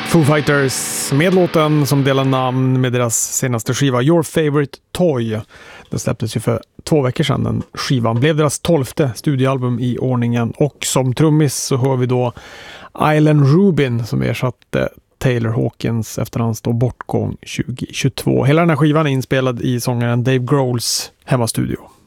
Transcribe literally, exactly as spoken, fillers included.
Foo Fighters med låten som delar namn med deras senaste skiva Your Favorite Toy. Den släpptes ju för två veckor sedan. Den skivan blev deras tolfte studioalbum i ordningen, och som trummis så hör vi då Island Rubin som ersatte Taylor Hawkins efter hans då bortgång tjugo tjugotvå. Hela den här skivan är inspelad i sångaren Dave Grohls hemmastudio.